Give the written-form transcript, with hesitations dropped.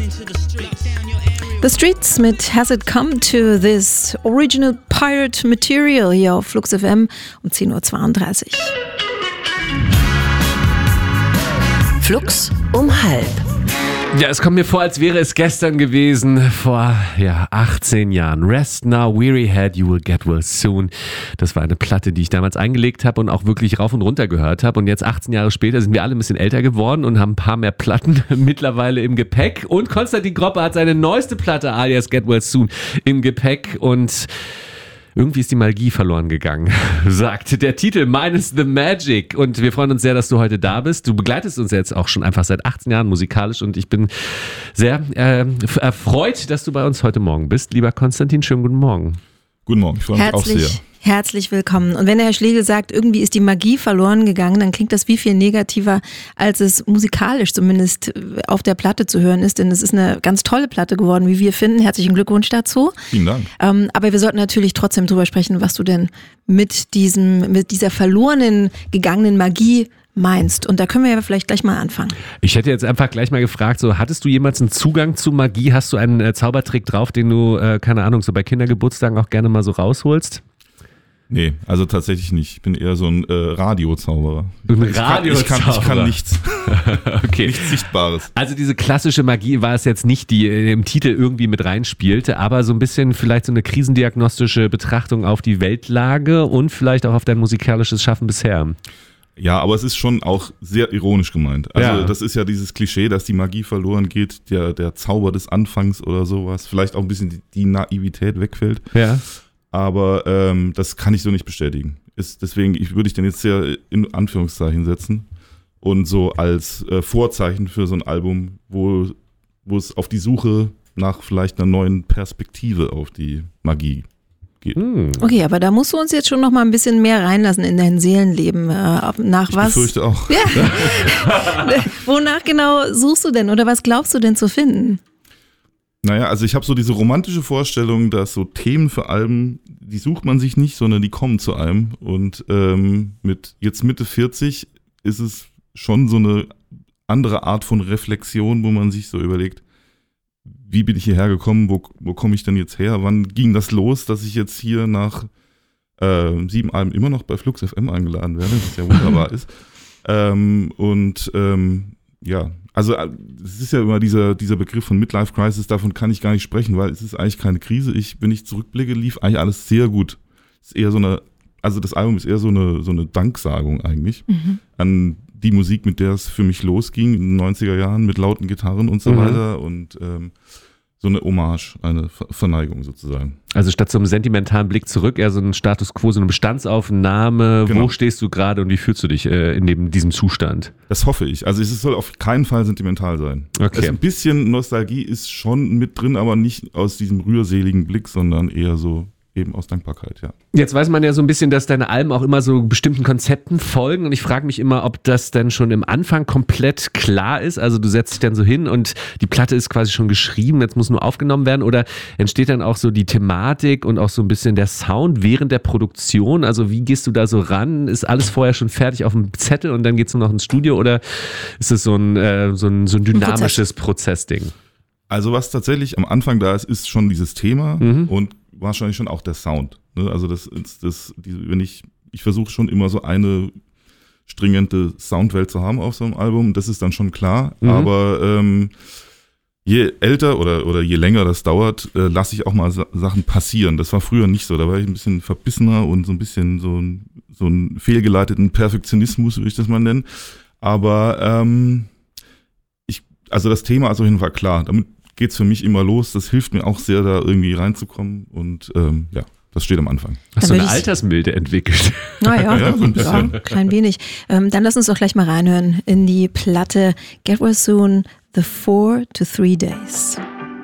The Streets mit Has It Come to This Original Pirate Material hier auf Flux FM um 10.32 Uhr. Flux um 12:30. Ja, es kommt mir vor, als wäre es gestern gewesen, vor 18 Jahren. Rest Now, Weary Head, You Will Get Well Soon. Das war eine Platte, die ich damals eingelegt habe und auch wirklich rauf und runter gehört habe. Und jetzt 18 Jahre später sind wir alle ein bisschen älter geworden und haben ein paar mehr Platten mittlerweile im Gepäck. Und Konstantin Groppe hat seine neueste Platte, alias Get Well Soon, im Gepäck. Und irgendwie ist die Magie verloren gegangen, sagt der Titel meines The Magic. Und wir freuen uns sehr, dass du heute da bist. Du begleitest uns jetzt auch schon einfach seit 18 Jahren musikalisch und ich bin sehr erfreut, dass du bei uns heute Morgen bist. Lieber Konstantin, schönen guten Morgen. Guten Morgen, ich freue mich auch sehr. Herzlich willkommen. Und wenn der Herr Schlegel sagt, irgendwie ist die Magie verloren gegangen, dann klingt das wie viel negativer, als es musikalisch zumindest auf der Platte zu hören ist. Denn es ist eine ganz tolle Platte geworden, wie wir finden. Herzlichen Glückwunsch dazu. Vielen Dank. Aber wir sollten natürlich trotzdem drüber sprechen, was du denn mit dieser verlorenen gegangenen Magie meinst. Und da können wir ja vielleicht gleich mal anfangen. Ich hätte jetzt einfach gleich mal gefragt, so hattest du jemals einen Zugang zu Magie? Hast du einen Zaubertrick drauf, den du, keine Ahnung, so bei Kindergeburtstagen auch gerne mal so rausholst? Nee, also tatsächlich nicht. Ich bin eher so ein Radiozauberer. Ich kann nichts. Okay. Nichts Sichtbares. Also diese klassische Magie war es jetzt nicht, die im Titel irgendwie mit reinspielte, aber so ein bisschen vielleicht so eine krisendiagnostische Betrachtung auf die Weltlage und vielleicht auch auf dein musikalisches Schaffen bisher. Ja, aber es ist schon auch sehr ironisch gemeint. Also das ist ja dieses Klischee, dass die Magie verloren geht, der Zauber des Anfangs oder sowas. Vielleicht auch ein bisschen die Naivität wegfällt. Ja. Aber das kann ich so nicht bestätigen. Deswegen würde ich den jetzt sehr in Anführungszeichen setzen und so als Vorzeichen für so ein Album, wo es auf die Suche nach vielleicht einer neuen Perspektive auf die Magie geht. Okay, aber da musst du uns jetzt schon noch mal ein bisschen mehr reinlassen in dein Seelenleben. Ich befürchte auch. Ja. Wonach genau suchst du denn oder was glaubst du denn zu finden? Naja, also ich habe so diese romantische Vorstellung, dass so Themen für Alben, die sucht man sich nicht, sondern die kommen zu einem. Und mit jetzt Mitte 40 ist es schon so eine andere Art von Reflexion, wo man sich so überlegt, wie bin ich hierher gekommen, wo komme ich denn jetzt her, wann ging das los, dass ich jetzt hier nach 7 Alben immer noch bei Flux FM eingeladen werde, was ja wunderbar ist. Also es ist ja immer dieser Begriff von Midlife Crisis, davon kann ich gar nicht sprechen, weil es ist eigentlich keine Krise. Wenn ich zurückblicke, lief eigentlich alles sehr gut. Ist eher das Album ist eher so eine Danksagung eigentlich an die Musik, mit der es für mich losging in den 90er Jahren mit lauten Gitarren und so weiter und so eine Hommage, eine Verneigung sozusagen. Also statt so einem sentimentalen Blick zurück, eher so ein Status quo, so eine Bestandsaufnahme. Genau. Wo stehst du gerade und wie fühlst du dich in diesem Zustand? Das hoffe ich. Also es soll auf keinen Fall sentimental sein. Okay. Ein bisschen Nostalgie ist schon mit drin, aber nicht aus diesem rührseligen Blick, sondern eher so eben aus Dankbarkeit, ja. Jetzt weiß man ja so ein bisschen, dass deine Alben auch immer so bestimmten Konzepten folgen und ich frage mich immer, ob das dann schon im Anfang komplett klar ist, also du setzt dich dann so hin und die Platte ist quasi schon geschrieben, jetzt muss nur aufgenommen werden oder entsteht dann auch so die Thematik und auch so ein bisschen der Sound während der Produktion, also wie gehst du da so ran, ist alles vorher schon fertig auf dem Zettel und dann geht's nur noch ins Studio oder ist es so ein dynamisches Prozessding? Also was tatsächlich am Anfang da ist schon dieses Thema und wahrscheinlich schon auch der Sound. Ne? Also ich versuche schon immer so eine stringente Soundwelt zu haben auf so einem Album, das ist dann schon klar, aber je älter oder je länger das dauert, lasse ich auch mal Sachen passieren. Das war früher nicht so, da war ich ein bisschen verbissener und so ein bisschen so einen fehlgeleiteten Perfektionismus, würde ich das mal nennen. Aber also das Thema ist auf jeden Fall klar, damit geht's für mich immer los. Das hilft mir auch sehr, da irgendwie reinzukommen. Und das steht am Anfang. Hast du eine Altersmilde entwickelt? Naja, so ein klein wenig. Dann lass uns doch gleich mal reinhören in die Platte Get Well Soon, The 4 to 3 Days.